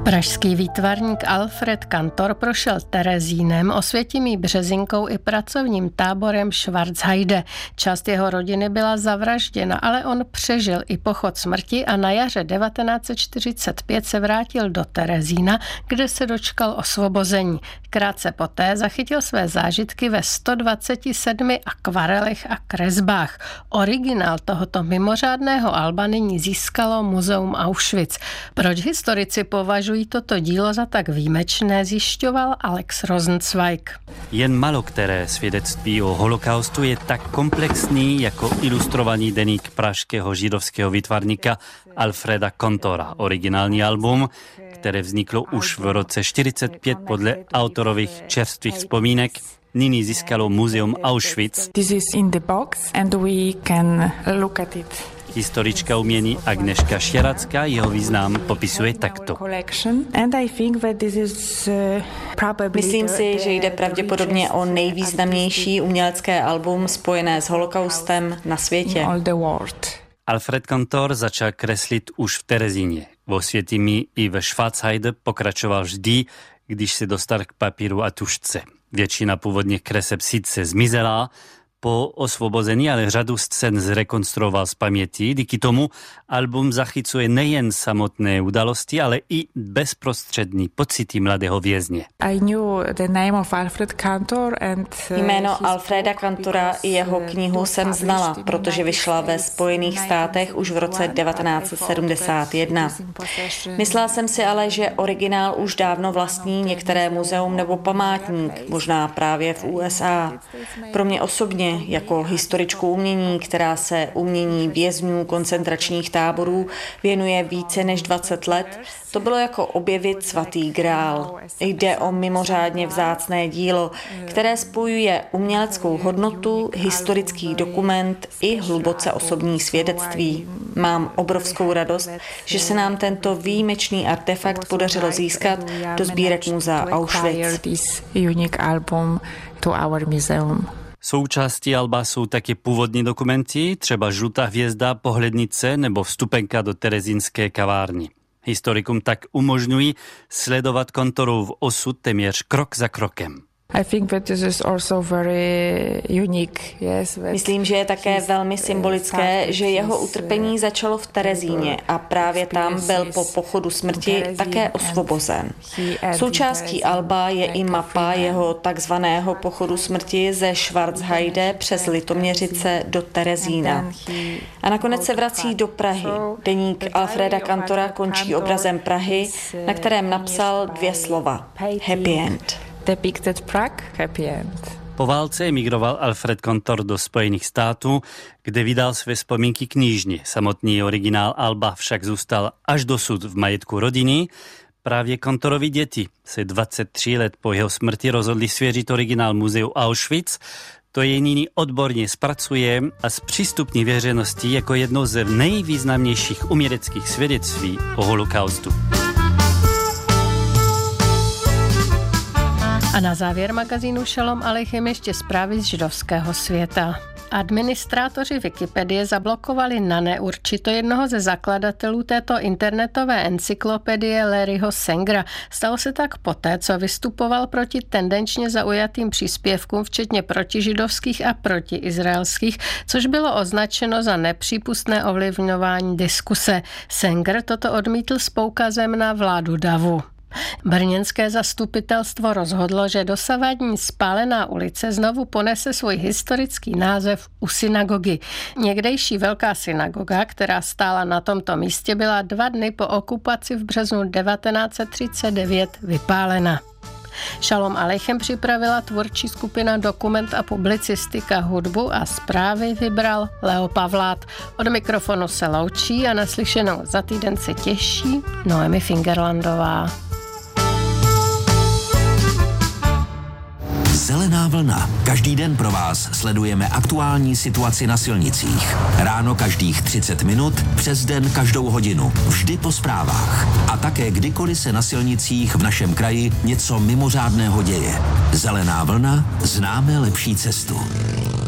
Pražský výtvarník Alfred Kantor prošel Terezínem, Osvětimí Březinkou i pracovním táborem Schwarzheide. Část jeho rodiny byla zavražděna, ale on přežil i pochod smrti a na jaře 1945 se vrátil do Terezína, kde se dočkal osvobození. Krátce poté zachytil své zážitky ve 127 akvarelech a kresbách. Originál tohoto mimořádného alba nyní získalo Muzeum Auschwitz. Proč historici považují toto dílo za tak výjimečné, zjišťoval Alex Rosenzweig. Jen málo které svědectví o holokaustu je tak komplexní jako ilustrovaný deník pražského židovského výtvarníka Alfreda Kantora. Originální album, které vzniklo už v roce 1945 podle autorových čerstvých vzpomínek, nyní získalo Muzeum Auschwitz. This is in the box and we can look at it. Historička umění Agněška Štěracká jeho význam popisuje takto. Myslím si, že jde pravděpodobně o nejvýznamnější umělecké album spojené s holokaustem na světě. Alfred Kantor začal kreslit už v Terezíně. V Osvětimí i ve Schwarzheide pokračoval vždy, když se dostal k papíru a tužce. Většina původních kreseb sice zmizela, po osvobození, ale řadu scén zrekonstruoval z paměti. Díky tomu album zachycuje nejen samotné události, ale i bezprostřední pocity mladého vězně. Jméno Alfreda Kantora i jeho knihu jsem znala, protože vyšla ve Spojených státech už v roce 1971. Myslela jsem si ale, že originál už dávno vlastní některé muzeum nebo památník, možná právě v USA. Pro mě osobně jako historičku umění, která se umění vězňů koncentračních táborů věnuje více než 20 let, to bylo jako objevit svatý grál. Jde o mimořádně vzácné dílo, které spojuje uměleckou hodnotu, historický dokument i hluboce osobní svědectví. Mám obrovskou radost, že se nám tento výjimečný artefakt podařilo získat do sbírek muzea Auschwitz. Součástí alba jsou taky původní dokumenty, třeba žlutá hvězda, pohlednice nebo vstupenka do terezínské kavárny. Historikům tak umožňují sledovat Kantorův osud téměř krok za krokem. Myslím, že je také velmi symbolické, že jeho utrpení začalo v Terezíně a právě tam byl po pochodu smrti také osvobozen. Součástí alba je i mapa jeho takzvaného pochodu smrti ze Schwarzheide přes Litoměřice do Terezína. A nakonec se vrací do Prahy. Deník Alfreda Kantora končí obrazem Prahy, na kterém napsal 2 slova. Happy End. Depicted Prague, happy end. Po válce emigroval Alfred Kantor do Spojených států, kde vydal své vzpomínky knižně. Samotný originál alba však zůstal až dosud v majetku rodiny. Právě Kantorovi děti se 23 let po jeho smrti rozhodli svěřit originál muzeu Auschwitz. To je nyní odborně zpracuje a zpřístupní veřejnosti jako jedno ze nejvýznamnějších uměleckých svědectví o holokaustu. A na závěr magazínu Shalom Aleichem ještě zprávy z židovského světa. Administrátoři Wikipedie zablokovali na neurčito jednoho ze zakladatelů této internetové encyklopedie Larryho Sangera. Stalo se tak poté, co vystupoval proti tendenčně zaujatým příspěvkům, včetně protižidovských a protiizraelských, což bylo označeno za nepřípustné ovlivňování diskuse. Sanger toto odmítl s poukazem na vládu davu. Brněnské zastupitelstvo rozhodlo, že dosavadní Spálená ulice znovu ponese svůj historický název u synagogy. Někdejší velká synagoga, která stála na tomto místě, byla 2 dny po okupaci v březnu 1939 vypálena. Shalom Aleichem připravila tvůrčí skupina Dokument a publicistika, hudbu a zprávy vybral Leo Pavlát. Od mikrofonu se loučí a naslyšenou za týden se těší Noemi Fingerlandová. Zelená vlna. Každý den pro vás sledujeme aktuální situaci na silnicích. Ráno každých 30 minut, přes den každou hodinu. Vždy po zprávách. A také kdykoliv se na silnicích v našem kraji něco mimořádného děje. Zelená vlna, známe lepší cestu.